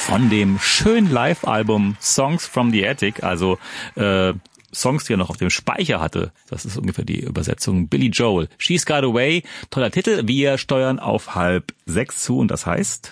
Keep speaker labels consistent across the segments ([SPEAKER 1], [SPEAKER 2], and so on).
[SPEAKER 1] von dem schönen Live-Album Songs from the Attic, also Songs, die er noch auf dem Speicher hatte. Das ist ungefähr die Übersetzung. Billy Joel, She's Got Away, toller Titel. Wir steuern auf 5:30 zu und das heißt...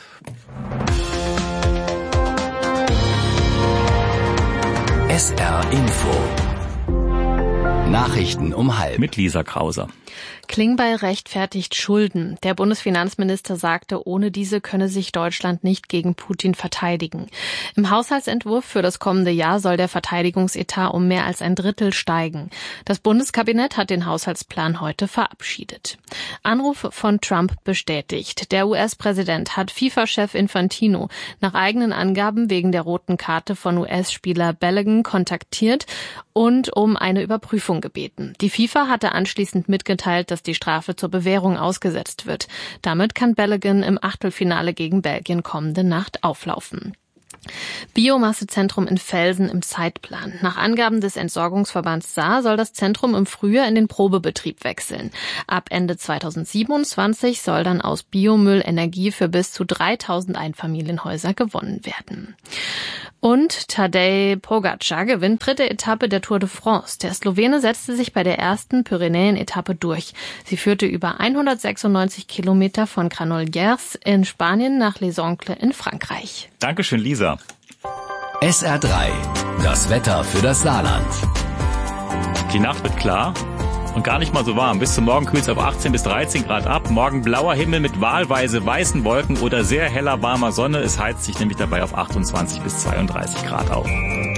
[SPEAKER 2] SR Info. Nachrichten um 12:30.
[SPEAKER 1] Mit Lisa Krauser.
[SPEAKER 3] Klingbeil rechtfertigt Schulden. Der Bundesfinanzminister sagte, ohne diese könne sich Deutschland nicht gegen Putin verteidigen. Im Haushaltsentwurf für das kommende Jahr soll der Verteidigungsetat um mehr als 1/3 steigen. Das Bundeskabinett hat den Haushaltsplan heute verabschiedet. Anruf von Trump bestätigt. Der US-Präsident hat FIFA-Chef Infantino nach eigenen Angaben wegen der roten Karte von US-Spieler Balogun kontaktiert und um eine Überprüfung gebeten. Die FIFA hatte anschließend mitgeteilt, dass die Strafe zur Bewährung ausgesetzt wird. Damit kann Balogun im Achtelfinale gegen Belgien kommende Nacht auflaufen. Biomassezentrum in Velsen im Zeitplan. Nach Angaben des Entsorgungsverbands Saar soll das Zentrum im Frühjahr in den Probebetrieb wechseln. Ab Ende 2027 soll dann aus Biomüll Energie für bis zu 3000 Einfamilienhäuser gewonnen werden. Und Tadej Pogačar gewinnt 3. Etappe der Tour de France. Der Slowene setzte sich bei der ersten Pyrenäen-Etappe durch. Sie führte über 196 Kilometer von Granollers in Spanien nach Les Oncles in Frankreich.
[SPEAKER 1] Dankeschön, Lisa.
[SPEAKER 2] SR3. Das Wetter für das Saarland.
[SPEAKER 1] Die Nacht wird klar und gar nicht mal so warm. Bis zum Morgen kühlt es auf 18 bis 13 Grad ab. Morgen blauer Himmel mit wahlweise weißen Wolken oder sehr heller, warmer Sonne. Es heizt sich nämlich dabei auf 28 bis 32 Grad auf.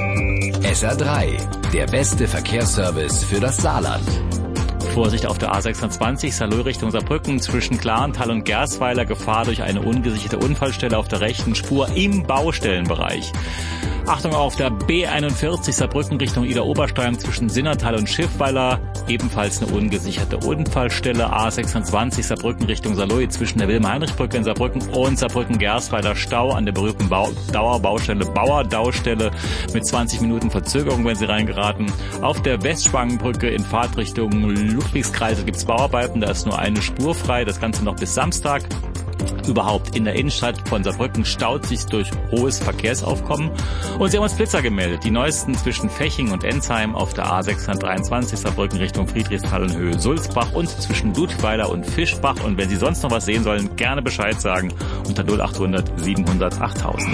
[SPEAKER 2] SR3. Der beste Verkehrsservice für das Saarland.
[SPEAKER 1] Vorsicht auf der A26, Saarlouis Richtung Saarbrücken, zwischen Klarental und Gersweiler, Gefahr durch eine ungesicherte Unfallstelle auf der rechten Spur im Baustellenbereich. Achtung auf der B41 Saarbrücken Richtung Ida-Obersteuern zwischen Sinnertal und Schiffweiler, ebenfalls eine ungesicherte Unfallstelle. A26 Saarbrücken Richtung Saarlouis zwischen der Wilhelm-Heinrich-Brücke in Saarbrücken und Saarbrücken-Gersweiler Stau an der berühmten Dauerbaustelle Bauerdaustelle mit 20 Minuten Verzögerung, wenn Sie reingeraten. Auf der Westspangenbrücke in Fahrtrichtung Ludwigskreise gibt's Bauarbeiten, da ist nur eine Spur frei, das Ganze noch bis Samstag. Überhaupt in der Innenstadt von Saarbrücken staut sich durch hohes Verkehrsaufkommen. Und Sie haben uns Blitzer gemeldet. Die neuesten zwischen Feching und Ensheim auf der A623 Saarbrücken Richtung Friedrichsthal und Höhe Sulzbach und zwischen Ludweiler und Fischbach. Und wenn Sie sonst noch was sehen sollen, gerne Bescheid sagen unter 0800 700 8000.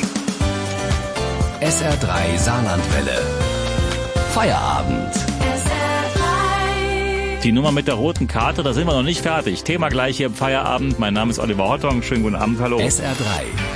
[SPEAKER 2] SR3 Saarlandwelle. Feierabend.
[SPEAKER 1] Die Nummer mit der roten Karte, da sind wir noch nicht fertig. Thema gleich hier im Feierabend. Mein Name ist Oliver Hottong. Schönen guten Abend, hallo.
[SPEAKER 2] SR3.